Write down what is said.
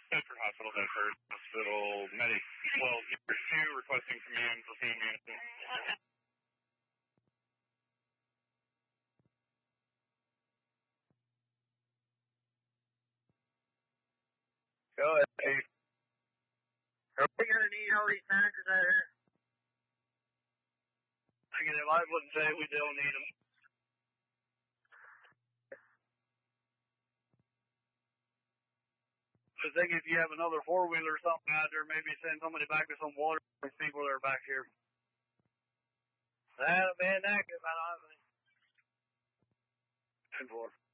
Bedford Hospital, Bedford Hospital, medic 1202 requesting command for pain management. Go ahead, Chief. Are we going to need all these tankers out here? Negative, I wouldn't say we don't need them. I think if you have another four-wheeler or something out there, maybe send somebody back with some water for these people that are back here. That'll be negative, I don't think. 10-4.